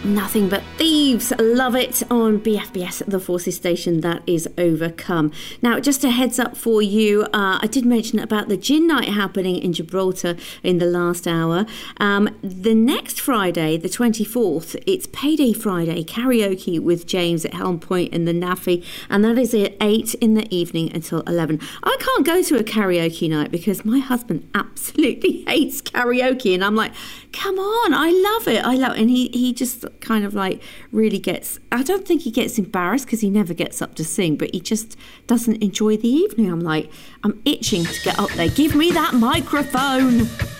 Nothing But Thieves. Love it on BFBS, the Forces station that is Overcome. Now, just a heads up for you, I did mention about the gin night happening in Gibraltar in the last hour. The next Friday, the 24th, it's Payday Friday, karaoke with James at Helm Point in the NAFI, and that is at 8 in the evening until 11. I can't go to a karaoke night because my husband absolutely hates karaoke, and I'm like, come on, I love it. And he just kind of like really gets, I don't think he gets embarrassed because he never gets up to sing, but he just doesn't enjoy the evening. I'm like, I'm itching to get up there. Give me that microphone.